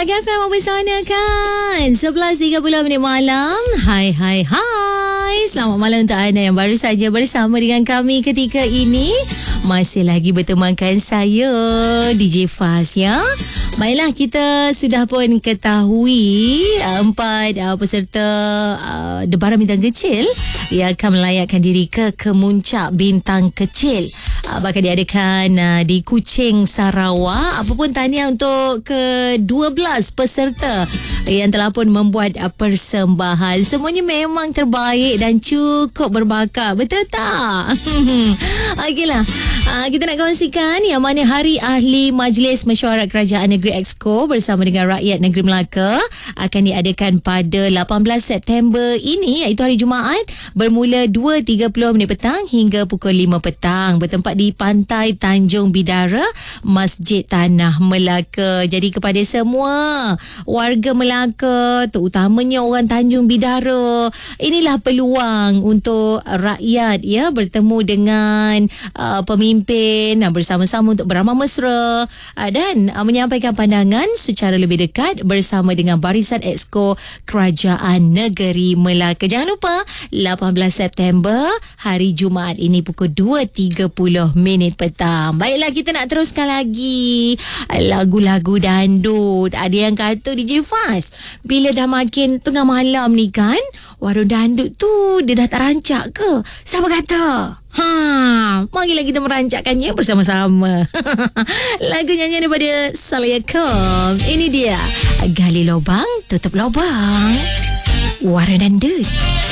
Pagi FM apa sana kan 11.30 malam. Hai selamat malam untuk anda yang baru saja bersama dengan kami ketika ini. Masih lagi bertemankan saya DJ Faz ya. Baiklah, kita sudah pun ketahui 4 peserta Debaran Bintang Kecil yang akan melayakkan diri ke Kemuncak Bintang Kecil. Bakal diadakan di Kuching, Sarawak. Apapun tahniah untuk ke-12 peserta yang telah pun membuat persembahan. Semuanya memang terbaik dan cukup berbakat. Betul tak? Okeylah. Kita nak kongsikan yang mana Hari Ahli Majlis Mesyuarat Kerajaan Negeri Exco bersama dengan rakyat negeri Melaka akan diadakan pada 18 September ini, iaitu hari Jumaat, bermula 2.30 petang hingga pukul 5 petang, bertempat di Pantai Tanjung Bidara, Masjid Tanah Melaka. Jadi kepada semua warga Melaka, terutamanya orang Tanjung Bidara, inilah peluang untuk rakyat ya bertemu dengan pemimpin bersama-sama untuk beramah mesra dan menyampaikan pandangan secara lebih dekat bersama dengan Barisan Exco Kerajaan Negeri Melaka. Jangan lupa 18 September hari Jumaat ini pukul 2.30 petang. Baiklah, kita nak teruskan lagi lagu-lagu dandut. Ada yang kata DJ Faz, bila dah makin tengah malam ni kan, warung dandut tu dia dah tak rancak ke? Siapa kata? Marilah kita merancakkannya bersama-sama. Lagu nyanyian daripada Salayakum. Ini dia, Gali Lubang Tutup Lubang, Warung Dandut.